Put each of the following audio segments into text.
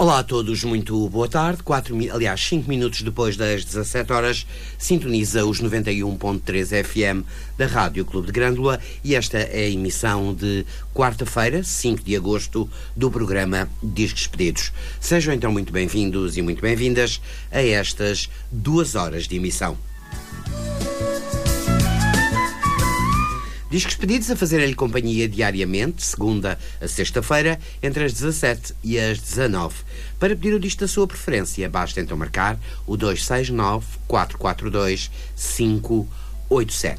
Olá a todos, muito boa tarde. 5 minutos depois das 17 horas, sintoniza os 91.3 FM da Rádio Clube de Grândola e esta é a emissão de quarta-feira, 5 de agosto, do programa Discos Pedidos. Sejam então muito bem-vindos e muito bem-vindas a estas 2 horas de emissão. Discos Pedidos a fazer-lhe companhia diariamente, segunda a sexta-feira, entre as 17 e as 19. Para pedir o disco da sua preferência, basta então marcar o 269-442-587.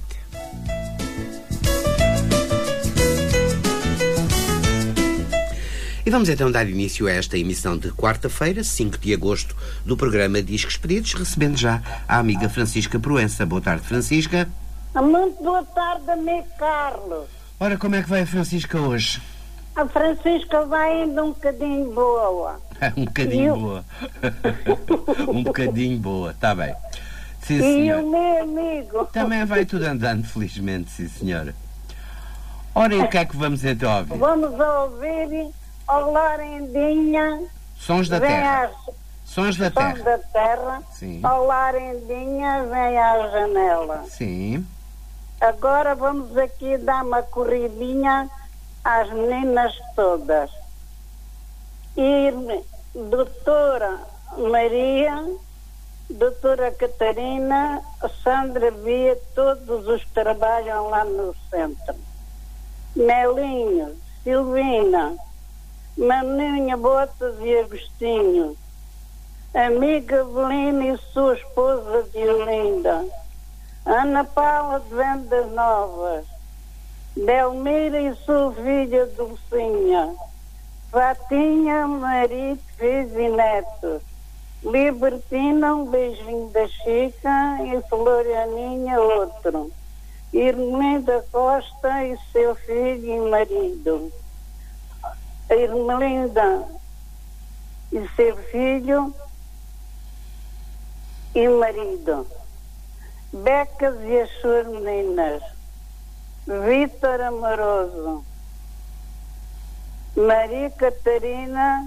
E vamos então dar início a esta emissão de quarta-feira, 5 de agosto, do programa Discos Pedidos, recebendo já a amiga Francisca Proença. Boa tarde, Francisca. Muito boa tarde, amigo Carlos. Ora, como é que vai a Francisca hoje? A Francisca vai ainda um bocadinho boa. Um bocadinho boa. Um bocadinho boa, está bem. Sim, e senhor. o meu amigo? Também vai tudo andando, felizmente, sim, senhora. Ora, e o que é que vamos então ouvir? Vamos ouvir Olá Rendinha. Sons da Terra. Sons da Terra. Sons da Terra. Sim. Olá Rendinha, vem à janela. Sim. Agora vamos aqui dar uma corridinha às meninas todas. E doutora Maria, doutora Catarina, Sandra Bia, todos os que trabalham lá no centro. Melinho, Silvina, Maninha Botas e Agostinho, amiga Evelina e sua esposa Violinda, Ana Paula de Vendas Novas, Delmira e sua filha Dulcinha, Fatinha, marido, filhos e netos, Libertina, um beijinho da Chica e Florianinha outro, Irmelinda Costa e seu filho e marido, Irmelinda e seu filho e marido, Becas e as suas meninas, Vítor Amoroso, Maria Catarina,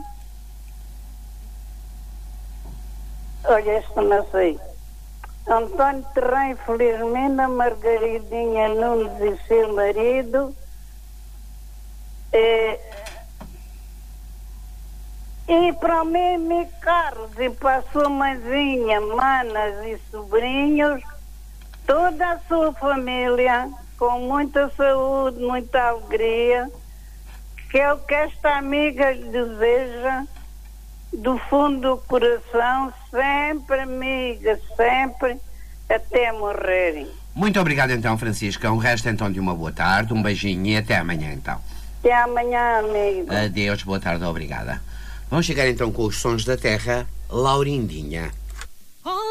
olha, esta não sei, António Terrém, Felizmina, Margaridinha Nunes e seu marido, e para o meu amigo Carlos e para a sua mãezinha, manas e sobrinhos, toda a sua família, com muita saúde, muita alegria, que é o que esta amiga lhe deseja, do fundo do coração, sempre amiga, sempre, até morrerem. Muito obrigado então, Francisca. Um resto então de uma boa tarde, um beijinho e até amanhã então. Até amanhã, amigo. Adeus, boa tarde, obrigada. Vamos chegar então com os Sons da Terra, Laurindinha.